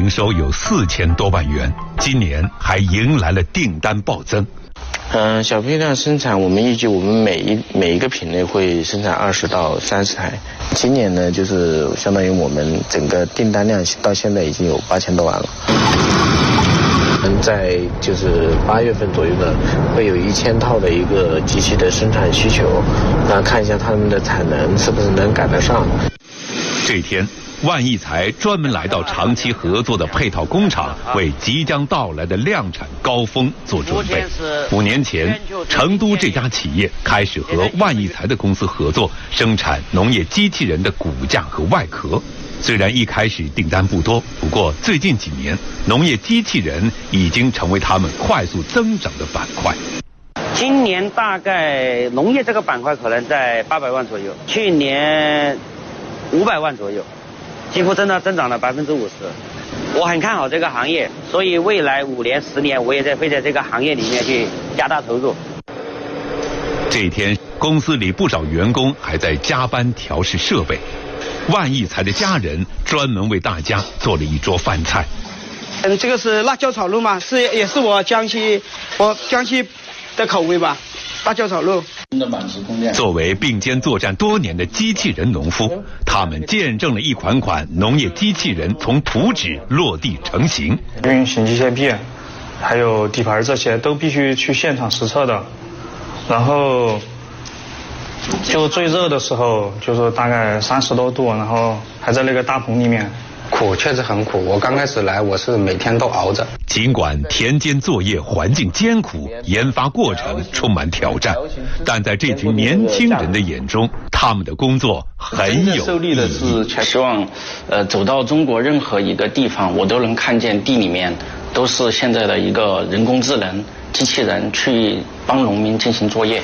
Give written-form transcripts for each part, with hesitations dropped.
营收有4000多万元，今年还迎来了订单暴增。 小批量生产，我们预计我们每一个品类会生产20到30台。今年呢，就是相当于我们整个订单量到现在已经有8000多万了。在就是8月份左右呢，会有1000套的一个机器的生产需求，那看一下他们的产能是不是能赶得上。 这天，万益材专门来到长期合作的配套工厂，为即将到来的量产高峰做准备。5年前，成都这家企业开始和万益材的公司合作，生产农业机器人的骨架和外壳。虽然一开始订单不多，不过最近几年，农业机器人已经成为他们快速增长的板块。 今年大概农业这个板块可能在800万左右，去年500万左右，几乎增长了50%。我很看好这个行业，所以未来5年、10年，我也会在这个行业里面去加大投入。 这一天，公司里不少员工还在加班调试设备。万益材的家人专门为大家做了一桌饭菜。 这个是辣椒炒肉嘛，也是我江西的口味吧，辣椒炒肉。 作为并肩作战多年的机器人农夫，他们见证了一款农业机器人从图纸落地成型。 运行机械臂，还有底盘这些都必须去现场实测的，然后。就最热的时候，就是大概30多度，然后还在那个大棚里面。 苦，确实很苦。我刚开始来，我是每天都熬着。 尽管田间作业环境艰苦，研发过程充满挑战，但在这群年轻人的眼中，他们的工作很有受力的是，希望走到中国任何一个地方，我都能看见地里面都是现在的一个人工智能机器人去帮农民进行作业。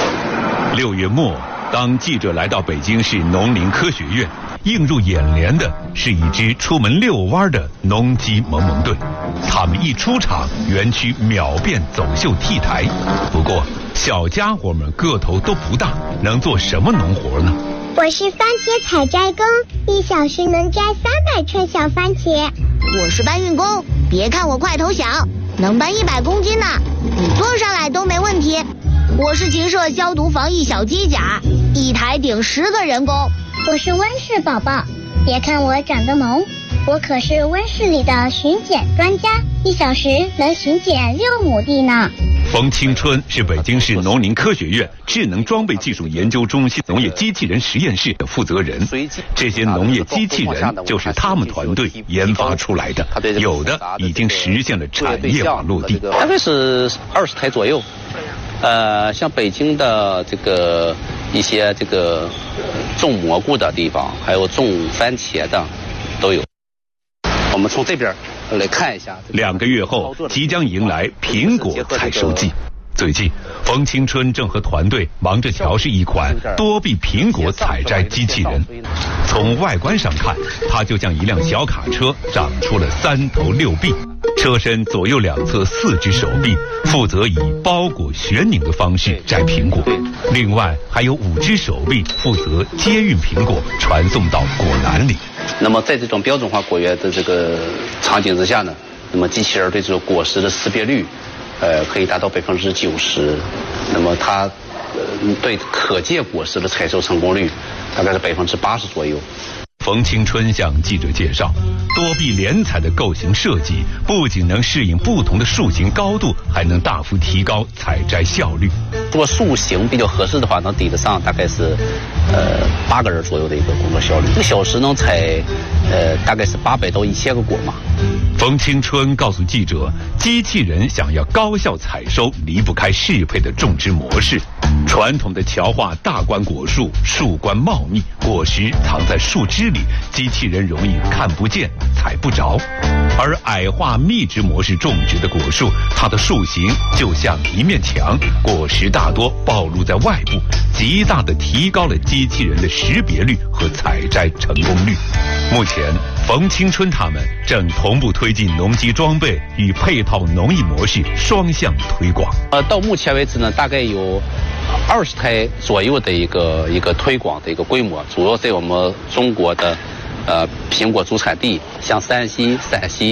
6月末，当记者来到北京市农林科学院，映入眼帘的是一支出门遛弯的农机萌萌队。他们一出场，园区秒变走秀 T 台。不过，小家伙们个头都不大，能做什么农活呢？ 我是番茄采摘工，1小时能摘300串小番茄。 我是搬运工，别看我块头小，能搬100公斤呢，你坐上来都没问题。我是禽舍消毒防疫小机甲，1台顶10个人工。 我是温室宝宝，别看我长得萌，我可是温室里的巡检专家，1小时能巡检6亩地呢。 冯青春是北京市农林科学院智能装备技术研究中心农业机器人实验室的负责人。这些农业机器人就是他们团队研发出来的，有的已经实现了产业化落地。 大概是20台左右。像北京的一些种蘑菇的地方，还有种番茄的都有。我们从这边来看一下。 2个月后，即将迎来苹果采收季。最近，冯青春正和团队忙着调试一款多臂苹果采摘机器人。从外观上看，它就像一辆小卡车，长出了3头6臂。车身左右两侧4只手臂负责以包裹旋拧的方式摘苹果，另外还有5只手臂负责接运苹果传送到果篮里。 那么在这种标准化果园的这个场景之下呢，那么机器人对这种果实的识别率，可以达到90%。那么它对可借果实的采收成功率大概是80%左右。 冯青春向记者介绍，多臂连采的构型设计不仅能适应不同的树形高度，还能大幅提高采摘效率。 如果树形比较合适的话，能抵得上大概是8个人左右的一个工作效率，1个小时能采大概是800到1000个果嘛。 冯青春告诉记者，机器人想要高效采收，离不开适配的种植模式。传统的乔化大观果树，树冠茂密，果实藏在树枝里，机器人容易看不见、踩不着。而矮化密植模式种植的果树，它的树形就像一面墙，果实大多暴露在外部，极大地提高了机器人的识别率和采摘成功率。目前，冯青春他们正同步推进农机装备与配套农艺模式双向推广。 到目前为止呢，大概有20台左右的一个推广的一个规模，主要在我们中国的苹果主产地，像山西、陕西。